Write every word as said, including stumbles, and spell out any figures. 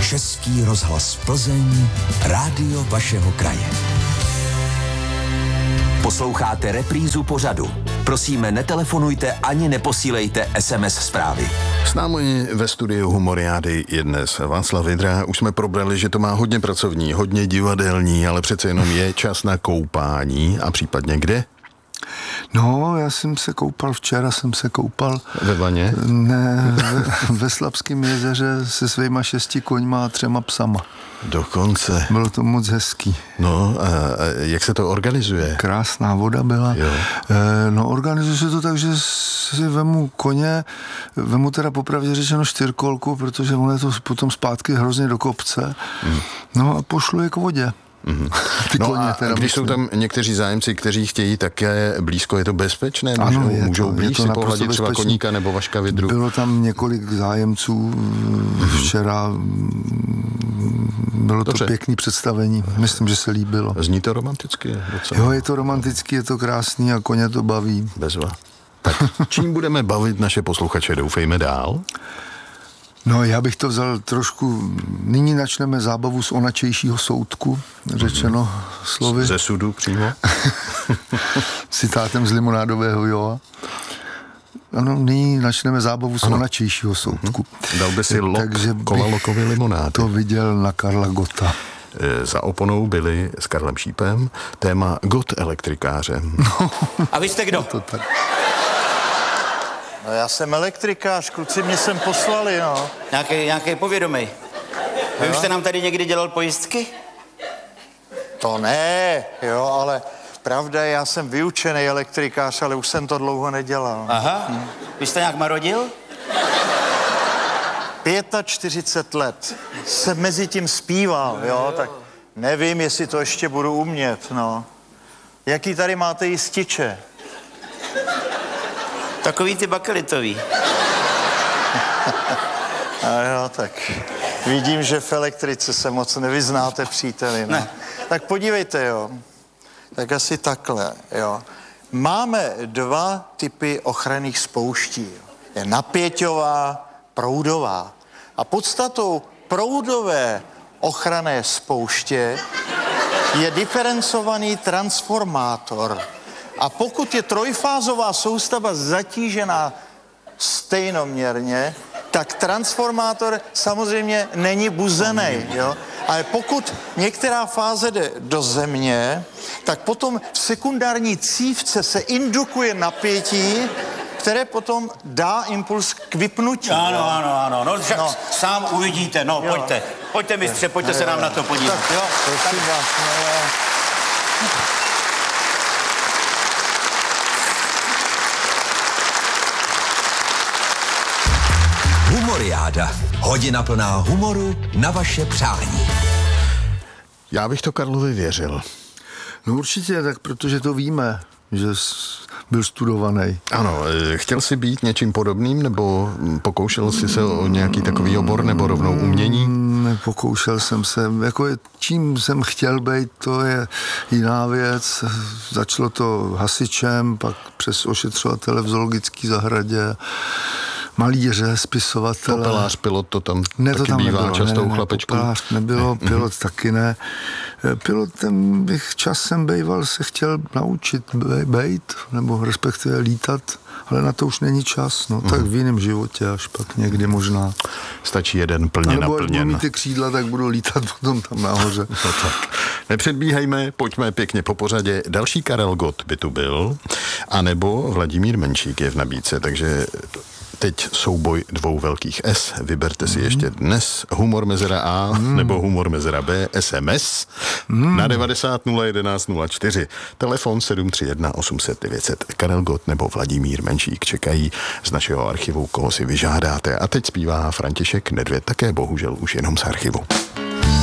Český rozhlas Plzeň, rádio vašeho kraje. Posloucháte reprízu pořadu. Prosíme, netelefonujte ani neposílejte es em es zprávy. S námi ve studiu Humoriády je dnes Václav Vydra. Už jsme probrali, že to má hodně pracovní, hodně divadelní, ale přece jenom je čas na koupání a případně kde? No, já jsem se koupal, včera jsem se koupal. Ve vaně? Ne, ve, ve Slabském jezeře se svýma šesti koňma a třema psama. Dokonce. Bylo to moc hezký. No, a, a jak se to organizuje? Krásná voda byla. Jo. E, no, organizuje se to tak, že si vemu koně, vemu teda popravdě řečeno čtyřkolku, protože ono je to potom zpátky hrozně do kopce. Hmm. No a pošlu je k vodě. Mm-hmm. No a teda když myslím. jsou tam někteří zájemci, kteří chtějí také blízko, je to bezpečné? Ano, můžou je můžou to, blíž je to si pohladit bezpečný. třeba koníka nebo Vaška Vydru? Bylo tam několik zájemců mm-hmm. včera. Bylo to Dobře. Pěkný představení. Myslím, že se líbilo. Zní to romanticky docela. Jo, je to romantický, je to krásný a koně to baví. Bezva. Tak čím budeme bavit naše posluchače? Doufejme dál. No, já bych to vzal trošku, nyní načneme zábavu z onačejšího soudku, řečeno mm-hmm. slovy. Ze sudu přímo? Citátem z limonádového Joa. Ano, nyní načneme zábavu z onačejšího soudku. Mm-hmm. Dal by si lok Takže Kolalokovi limonády. To viděl na Karla Gotta. Za oponou byli s Karlem Šípem téma Gott elektrikáře. No. A vy jste kdo? To tak. No já jsem elektrikář, kluci mě sem poslali, no. Nějaký, nějaký povědomý. Vy Jo? už jste nám tady někdy dělal pojistky? To ne, jo, ale pravda je, já jsem vyučený elektrikář, ale už jsem to nedělal. Aha. Hm. Vy jste nějak marodil? čtyřicet pět let jsem mezi tím zpíval, jo, tak nevím, jestli to ještě budu umět, no. Jaký tady máte jističe? Takový ty bakelitový. A jo, tak vidím, že v elektrice se moc nevyznáte, příteli, no. Ne. Tak podívejte, jo, tak asi takhle, jo. Máme dva typy ochranných spouští. Je napěťová, proudová. A podstatou proudové ochranné spouště je diferencovaný transformátor. A pokud je trojfázová soustava zatížená stejnoměrně, tak transformátor samozřejmě není buzený, jo? Ale pokud některá fáze jde do země, tak potom v sekundární cívce se indukuje napětí, které potom dá impuls k vypnutí. Ano, jo? ano, ano. No však No. sám uvidíte. No, Jo. pojďte. Pojďte, mistře, pojďte se nám na to podívat. Tak jo, prosím vás, no jo. Humoriáda. Hodina plná humoru na vaše přání. Já bych to Karlovi věřil. No určitě, tak protože to víme, že jsi byl studovaný. Ano, chtěl jsi být něčím podobným, nebo pokoušel jsi se o nějaký takový obor, nebo rovnou umění? Nepokoušel jsem se, jako je, čím jsem chtěl být, to je jiná věc. Začalo to hasičem, pak přes ošetřovatele v zoologické zahradě, malíře, spisovatele. Popelář, pilot, to tam ne, taky to tam bývá nebylo, často ne, u ne, chlapečků? Popelář nebylo, ne. pilot taky ne. Pilotem bych časem bejval se chtěl naučit bejt, nebo respektive lítat, ale na to už není čas, no, tak v jiném životě až pak někdy možná. Stačí jeden plně nebo až budu naplněn. mít ty křídla, tak budu lítat potom tam nahoře. No tak. Nepředbíhejme, pojďme pěkně po pořadě. Další Karel Gott by tu byl, anebo Vladimír Menšík je v nabídce, takže teď souboj dvou velkých S. Vyberte si ještě dnes humor mezera A mm. nebo humor mezera B, es em es mm. na devadesát nula jedenáct nula čtyři. Telefon sedm tři jedna osm set devět set. Karel Gott nebo Vladimír Menšík čekají z našeho archivu, koho si vyžádáte. A teď zpívá František Nedvěd, také bohužel už jenom z archivu.